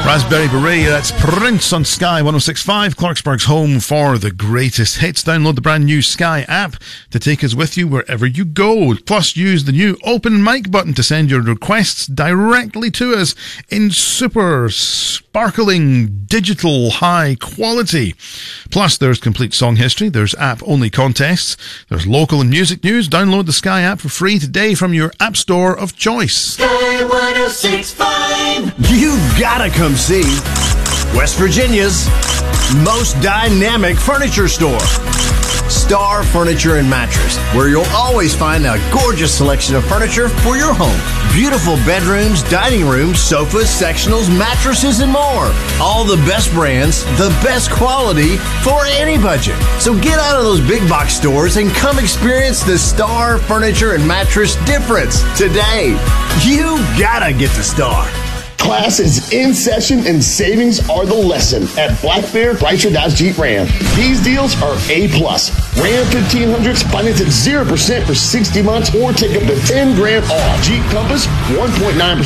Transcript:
Raspberry Beret, that's Prince on Sky 106.5, Clarksburg's home for the greatest hits. Download the brand new Sky app to take us with you wherever you go. Plus, use the new open mic button to send your requests directly to us in super sparkling digital high quality. Plus, there's complete song history, there's app-only contests, there's local and music news. Download the Sky app for free today from your app store of choice. Sky 106.5. You gotta come see West Virginia's most dynamic furniture store, Star Furniture and Mattress, where you'll always find a gorgeous selection of furniture for your home. Beautiful bedrooms, dining rooms, sofas, sectionals, mattresses, and more. All the best brands, the best quality for any budget. So get out of those big box stores and come experience the Star Furniture and Mattress difference today. You gotta get the Star. Class is in session and savings are the lesson at Black Bear Chrysler Dodge Jeep Ram. These deals are A+. Ram 1500s finance at 0% for 60 months or take up to $10,000 off. Jeep Compass 1.9%